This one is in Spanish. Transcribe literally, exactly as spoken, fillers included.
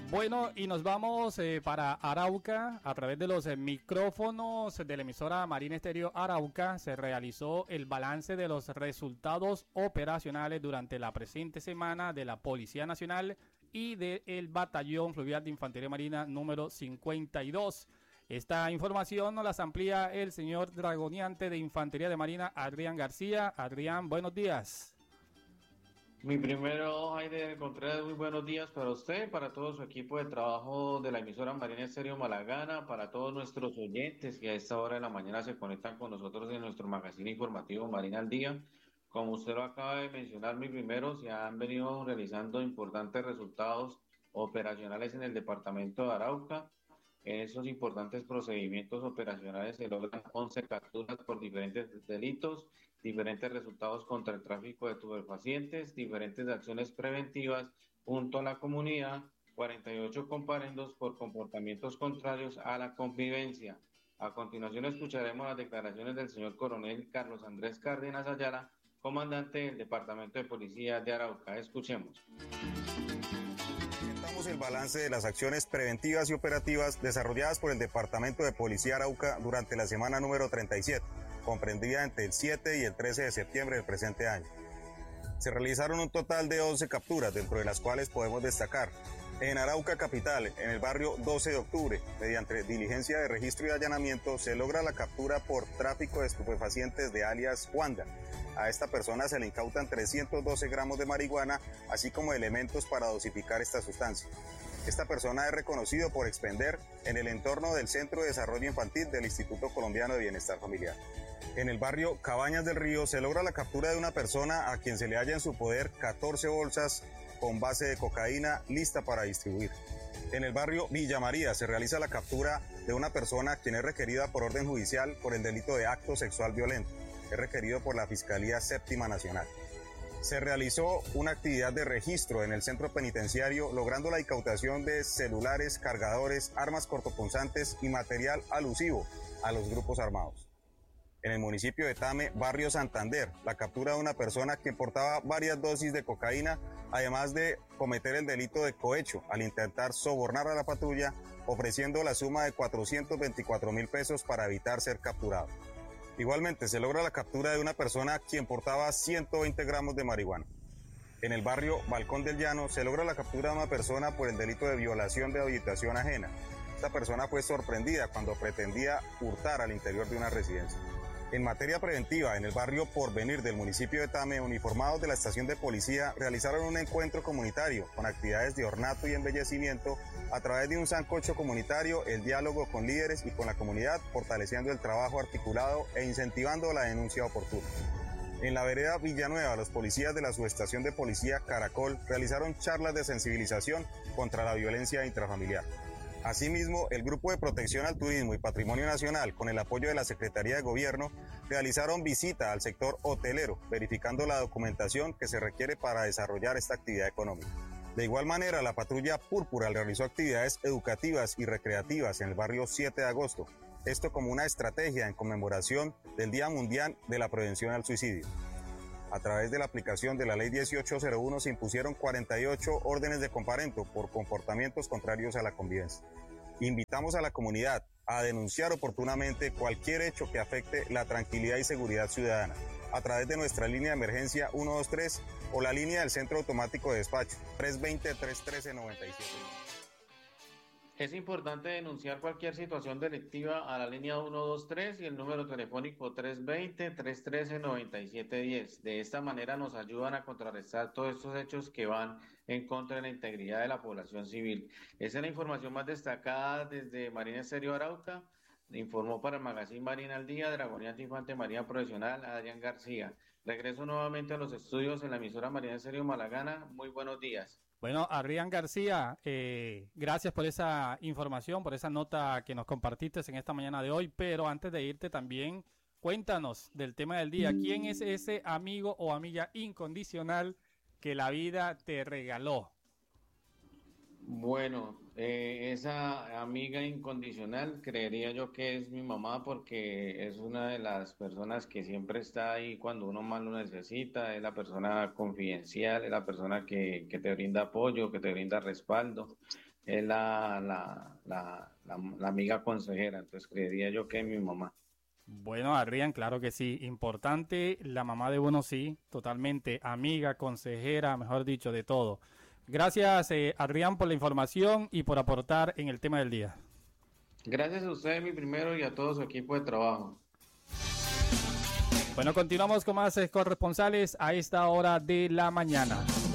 Bueno, y nos vamos eh, para Arauca. A través de los eh, micrófonos de la emisora Marina Estéreo Arauca se realizó el balance de los resultados operacionales durante la presente semana de la Policía Nacional y del Batallón Fluvial de Infantería Marina número cincuenta y dos. Esta información nos las amplía el señor dragoniante de Infantería de Marina, Adrián García. Adrián, buenos días. Mi primero, Jaime Contreras, muy buenos días para usted, para todo su equipo de trabajo de la emisora Marina Estéreo Malagana, para todos nuestros oyentes que a esta hora de la mañana se conectan con nosotros en nuestro magazine informativo Marina al Día. Como usted lo acaba de mencionar, mi primero, se han venido realizando importantes resultados operacionales en el departamento de Arauca. En esos importantes procedimientos operacionales se logran once capturas por diferentes delitos, diferentes resultados contra el tráfico de estupefacientes, diferentes acciones preventivas junto a la comunidad, cuarenta y ocho comparendos por comportamientos contrarios a la convivencia. A continuación escucharemos las declaraciones del señor coronel Carlos Andrés Cárdenas Ayala, comandante del Departamento de Policía de Arauca. Escuchemos. El balance de las acciones preventivas y operativas desarrolladas por el Departamento de Policía Arauca durante la semana número treinta y siete, comprendida entre el siete y el trece de septiembre del presente año. Se realizaron un total de once capturas, dentro de las cuales podemos destacar: en Arauca Capital, en el barrio doce de octubre, mediante diligencia de registro y allanamiento, se logra la captura por tráfico de estupefacientes de alias Juanda. A esta persona se le incautan trescientos doce gramos de marihuana, así como elementos para dosificar esta sustancia. Esta persona es reconocido por expender en el entorno del Centro de Desarrollo Infantil del Instituto Colombiano de Bienestar Familiar. En el barrio Cabañas del Río se logra la captura de una persona a quien se le halla en su poder catorce bolsas con base de cocaína lista para distribuir. En el barrio Villa María se realiza la captura de una persona quien es requerida por orden judicial por el delito de acto sexual violento. Es requerido por la Fiscalía Séptima Nacional. Se realizó una actividad de registro en el centro penitenciario, logrando la incautación de celulares, cargadores, armas cortopunzantes y material alusivo a los grupos armados. En el municipio de Tame, barrio Santander, la captura de una persona que portaba varias dosis de cocaína, además de cometer el delito de cohecho al intentar sobornar a la patrulla, ofreciendo la suma de cuatrocientos veinticuatro mil pesos para evitar ser capturado. Igualmente, se logra la captura de una persona quien portaba ciento veinte gramos de marihuana. En el barrio Balcón del Llano se logra la captura de una persona por el delito de violación de habitación ajena. Esta persona fue sorprendida cuando pretendía hurtar al interior de una residencia. En materia preventiva, en el barrio Porvenir del municipio de Tame, uniformados de la estación de policía realizaron un encuentro comunitario con actividades de ornato y embellecimiento a través de un sancocho comunitario, el diálogo con líderes y con la comunidad, fortaleciendo el trabajo articulado e incentivando la denuncia oportuna. En la vereda Villanueva, los policías de la subestación de policía Caracol realizaron charlas de sensibilización contra la violencia intrafamiliar. Asimismo, el Grupo de Protección al Turismo y Patrimonio Nacional, con el apoyo de la Secretaría de Gobierno, realizaron visita al sector hotelero, verificando la documentación que se requiere para desarrollar esta actividad económica. De igual manera, la Patrulla Púrpura realizó actividades educativas y recreativas en el barrio siete de agosto, esto como una estrategia en conmemoración del Día Mundial de la Prevención al Suicidio. A través de la aplicación de la Ley dieciocho cero uno se impusieron cuarenta y ocho órdenes de comparendo por comportamientos contrarios a la convivencia. Invitamos a la comunidad a denunciar oportunamente cualquier hecho que afecte la tranquilidad y seguridad ciudadana a través de nuestra línea de emergencia ciento veintitrés o la línea del Centro Automático de Despacho trescientos veinte, trescientos trece, noventa y siete. Es importante denunciar cualquier situación delictiva a la línea ciento veintitrés y el número telefónico trescientos veinte, trescientos trece, noventa y siete diez. De esta manera nos ayudan a contrarrestar todos estos hechos que van en contra de la integridad de la población civil. Esa es la información más destacada desde Marina Estéreo Arauca. Informó para el Magazine Marina al Día, Dragoniante Infante Marina Profesional, Adrián García. Regreso nuevamente a los estudios en la emisora Marina Estéreo Malagana. Muy buenos días. Bueno, Adrián García, eh, gracias por esa información, por esa nota que nos compartiste en esta mañana de hoy, pero antes de irte también, cuéntanos del tema del día. ¿Quién es ese amigo o amiga incondicional que la vida te regaló? Bueno, eh, esa amiga incondicional creería yo que es mi mamá porque es una de las personas que siempre está ahí cuando uno más lo necesita, es la persona confidencial, es la persona que, que te brinda apoyo, que te brinda respaldo. es la, la, la, la, la amiga consejera, entonces creería yo que es mi mamá. Bueno, Adrián, claro que sí, importante, la mamá de uno sí, totalmente, amiga, consejera, mejor dicho, de todo. Gracias, eh, Adrián, por la información y por aportar en el tema del día. Gracias a usted, mi primero, y a todo su equipo de trabajo. Bueno, continuamos con más eh, corresponsales a esta hora de la mañana.